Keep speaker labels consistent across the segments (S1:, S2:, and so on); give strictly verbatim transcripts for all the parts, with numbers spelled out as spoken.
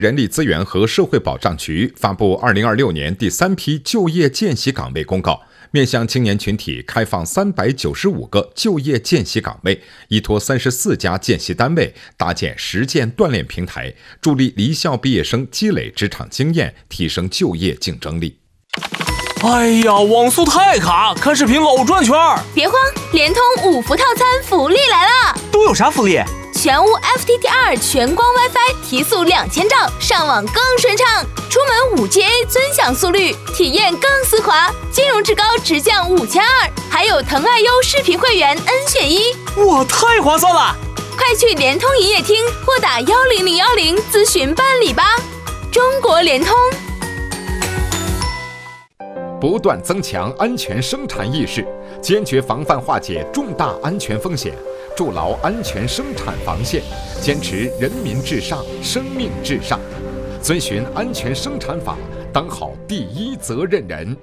S1: 人力资源和社会保障局发布二零二六年第三批就业见习岗位公告，面向青年群体开放三百九十五个就业见习岗位，依托三十四家见习单位搭建实践锻炼平台，助力离校毕业生积累职场经验，提升就业竞争力。
S2: 哎呀，网速太卡，看视频老转圈。
S3: 别慌，联通五福套餐福利来了！
S2: 都有啥福利？
S3: 全屋 F T T R 全光 WiFi 提速两千兆，上网更顺畅；出门 五 G A 尊享速率，体验更丝滑；金融至高直降五千二，还有腾爱优视频会员 N 选一，
S2: 哇，太划算了！
S3: 快去联通营业厅或打幺零零幺零咨询办理吧。中国联通。
S1: 不断增强安全生产意识，坚决防范化解重大安全风险，筑牢安全生产防线，坚持人民至上、生命至上，遵循安全生产法，当好第一责任人。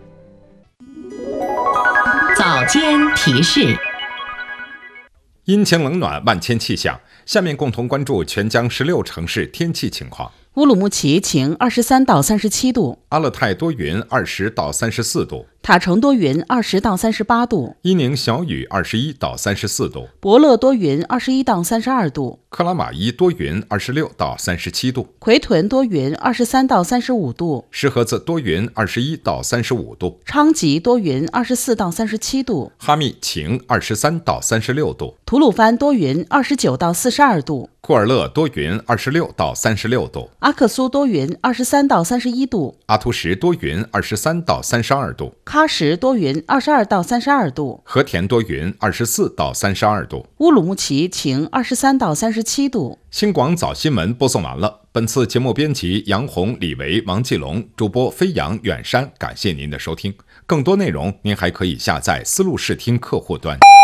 S4: 早间提示。
S1: 阴晴冷暖，万千气象。下面共同关注全江十六城市天气情况。
S5: 乌鲁木齐晴，二十三到三十七度；
S1: 阿勒泰多云，二十到三十四度；
S5: 塔城多云，二十到三十八度；
S1: 伊宁小雨，二十一到三十四度；
S5: 博乐多云，二十一到三十二度；
S1: 克拉玛依多云，二十六到三十七度；
S5: 奎屯多云，二十三到三十五度；
S1: 石河子多云，二十一到三十五度；
S5: 昌吉多云，二十四到三十七度；
S1: 哈密晴，二十三到三十六度；
S5: 吐鲁番多云，二十九到四十二度；
S1: 库尔勒多云，二十六到三十六度；
S5: 阿克苏多云，二十三到三十一度；
S1: 阿图什多云，二十三到三十二度；
S5: 喀什多云，二十二到三十二度；
S1: 和田多云，二十四到三十二度；
S5: 乌鲁木齐晴，二十三到三十七度。
S1: 新广早新闻播送完了，本次节目编辑杨红、李维、王继龙，主播飞扬、远山，感谢您的收听。更多内容您还可以下载思路视听客户端。